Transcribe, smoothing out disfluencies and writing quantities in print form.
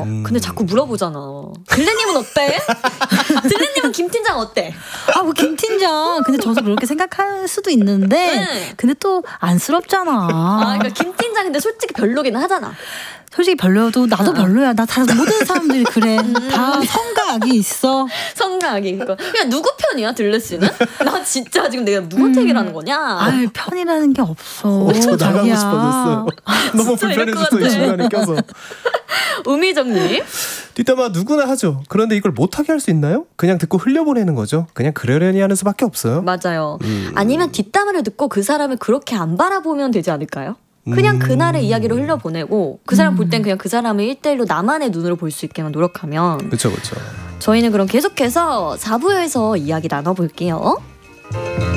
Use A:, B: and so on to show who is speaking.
A: 근데 자꾸 물어보잖아. 들레님은 어때? 들레님은 김 팀장 어때?
B: 아, 뭐 김 팀장. 근데 저도 그렇게 생각할 수도 있는데 근데 또 안쓰럽잖아.
A: 아, 그러니까 김 팀장인데 솔직히 별로긴 하잖아.
B: 솔직히 별로여도 나도 별로야. 나 다 모든 사람들이 그래. 다 성과 악이 있어.
A: 성과 악이 있고. 야, 누구 편이야 들레 씨는? 나 진짜 지금 내가 누구 택이라는 거냐?
B: 아유, 편이라는 게 없어.
C: 저 나가고
B: 자기야.
C: 싶어졌어요. 너무 불편해졌어 이 중간에 껴서.
A: 우미정님.
C: 뒷담화 누구나 하죠. 그런데 이걸 못하게 할 수 있나요? 그냥 듣고 흘려보내는 거죠. 그냥 그러려니 하는 수밖에 없어요.
A: 맞아요. 아니면 뒷담화를 듣고 그 사람을 그렇게 안 바라보면 되지 않을까요? 그냥 그날의 이야기를 흘려보내고 그 사람 볼 땐 그냥 그 사람을 1대1로 나만의 눈으로 볼 수 있게만 노력하면
C: 그렇죠, 그렇죠.
A: 저희는 그럼 계속해서 4부에서 이야기 나눠볼게요.